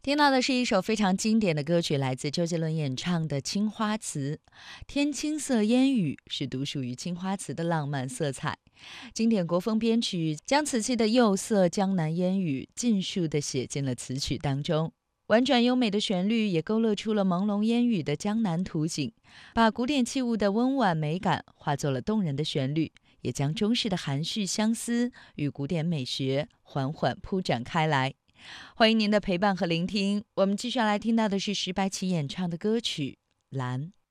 听到的是一首非常经典的歌曲，来自周杰伦演唱的《青花瓷》。天青色烟雨是独属于青花瓷的浪漫色彩。经典国风编曲将瓷器的釉色、江南烟雨尽数地写进了词曲当中。婉转优美的旋律也勾勒出了朦胧烟雨的江南图景，把古典器物的温婉美感化作了动人的旋律，也将中式的含蓄相思与古典美学缓缓铺展开来。欢迎您的陪伴和聆听，我们继续来听到的是石白起演唱的歌曲《蓝》。